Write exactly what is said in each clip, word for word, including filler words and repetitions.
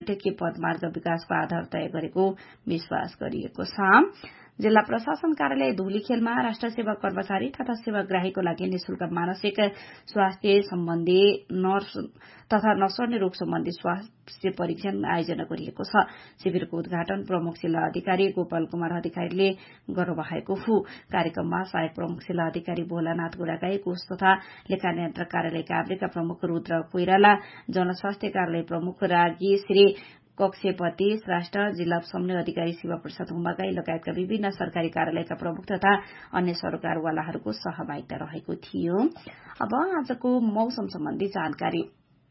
पर्यटकीय पदमार्ग विकासको आधार तय गरेको विश्वास गरिएको छ। जिल्ला प्रशासन कार्यालय धुलीखेलमा राष्ट्र सेवा कर्मचारी तथा सेवाग्राहीको लागि निशुल्क मानसिक स्वास्थ्य सम्बन्धी नर्स तथा नसर्ने रोग सम्बन्धी स्वास्थ्य परीक्षण आयोजना गरिएको छ। शिविरको उद्घाटन प्रमुख जिल्ला अधिकारी गोपाल कुमार अधिकारीले गर्नुभएको हो। कार्यक्रममा सहायक प्रमुख जिल्ला अधिकारी भोलानाथ गुडागाई, कोष तथा लेखा नियन्त्रक कार्यालय काभ्रेका प्रमुख रुद्र कोइराला, जनस्वास्थ्य कार्यालय प्रमुख रागी श्री कक्षेपति श्रेष्ठ, जिल्ला समन्वय अधिकारी शिव प्रसाद हुम्बागाई लगायतका विभिन्न सरकारी कार्यालयका प्रमुख तथा अन्य सरकारवालाहरूको सहभागिता रहेको थियो। अब आजको मौसम सम्बन्धी जानकारी।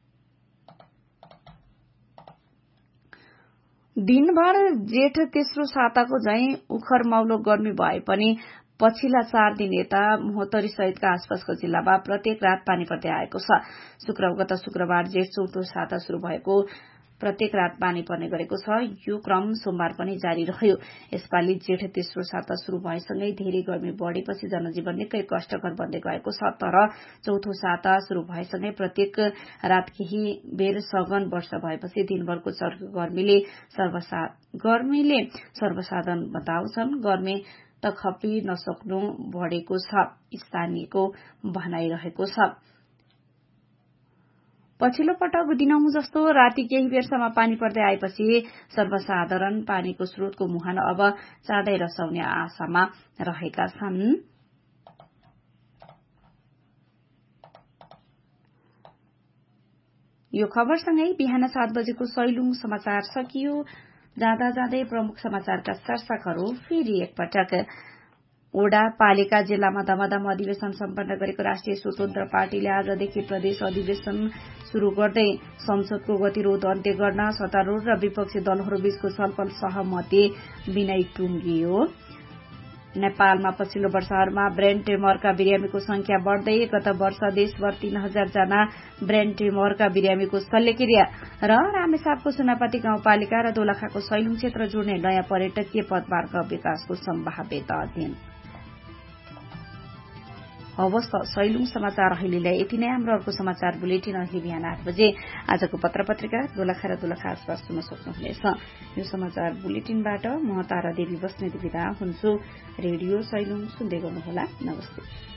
दिनभर जेठ तेस्रो साताको झैं उखर मौलो गर्मी भए पनि पछिल्ला चार दिन यता महोत्तरी सहितका आसपासको जिल्लामा प्रत्येक रात पानी पर्दै आएको छ। शुक्र गत शुक्रबार जेठ चौथो साता शुरू भएको प्रत्येक रात पानी पर्ने गरेको छ। यो क्रम सोमबार पनि जारी रह्यो। यसपालि जेठ तेस्रो साता शुरू भएसँगै धेरै गर्मी बढ़ेपछि जनजीवन निकै कष्टकर बन्दै गएको छ। तर चौथो साता शुरू भएसँगै प्रत्येक रात केही बेर सघन वर्षा भएपछि दिनभरको चर्को गर्मीले गर्मीले सर्वसाधारण बताउँछन्। गर्मी त खपी नसक्नु बढ़ेको छ, स्थानीयको भनाइरहेको छ। पछिल्लो पटक दिनहुँ जस्तो राति केही बेरसम्म पानी पर्दै आएपछि सर्वसाधारण पानीको स्रोतको मुहान अब चाँडै रसाउने आशामा रहेका छन्। यो खबरसँगै बिहान सात बजेको सैलुङ समाचार सकियो। जाँदा जाँदै प्रमुख समाचारका शीर्षकहरू फेरि एकपटक। ओडा पालिका जिल्लामा दमादम अधिवेशन सम्पन्न गरेको राष्ट्रिय स्वतन्त्र पार्टीले आजदेखि प्रदेश अधिवेशन शुरू गर्दै संसदको गतिरोध अन्त्य गर्न सत्तारूढ़ र विपक्षी दलहरूबीचको छलफल सहमति बिनै टुंगियो। नेपालमा पछिल्लो वर्षहरूमा ब्रेन ट्युमरका बिरामीको संख्या बढ़दै गत वर्ष देशभर तीन हजार जना ब्रेन ट्युमरका बिरामीको शल्यक्रिया र रामेछापको सुनापति गाउँपालिका र दोलखाको सैलुङ क्षेत्र जोड्ने नयाँ पर्यटकीय पदमार्ग विकासको सम्भाव्यता अध्ययन। हवस् त सैलुङ समाचार अहिलेलाई यति नै। हाम्रो अर्को समाचार बुलेटिन अहिले बिहान आठ बजे आजको पत्र पत्रिका दोलखा र दोलखा आसपास सुन्न सक्नुहुनेछ। यो समाचार बुलेटिनबाट म तारा देवी बस्नेत बिदा हुन्छु। रेडियो सैलुङ सुन्दै गर्नुहोला। नमस्ते।